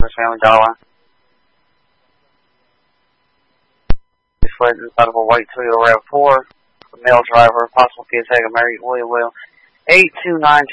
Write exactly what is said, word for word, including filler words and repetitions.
Adams Family Dollar. This fled inside of a white Toyota RAV four. The male driver, possible case tag of Mary William Will. eight two nine